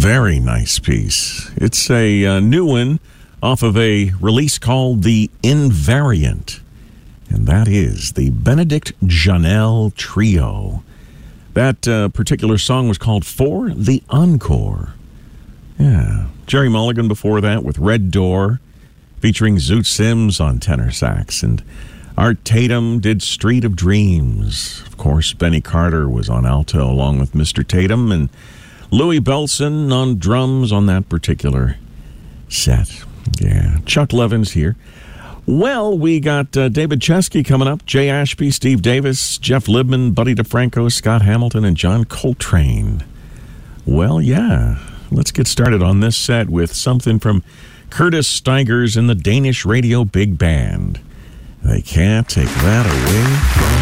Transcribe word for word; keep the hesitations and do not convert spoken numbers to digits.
Very nice piece. It's a uh, new one off of a release called The Invariant. And that is the Benedict Janelle Trio. That uh, particular song was called For the Encore. Yeah. Jerry Mulligan before that with Red Door, featuring Zoot Sims on tenor sax. And Art Tatum did Street of Dreams. Of course, Benny Carter was on alto along with Mister Tatum. And Louis Belson on drums on that particular set. Yeah. Chuck Levin's here. Well, we got uh, David Chesky coming up, Jay Ashby, Steve Davis, Jeff Libman, Buddy DeFranco, Scott Hamilton, and John Coltrane. Well, yeah. Let's get started on this set with something from Curtis Stigers and the Danish Radio Big Band. They can't take that away from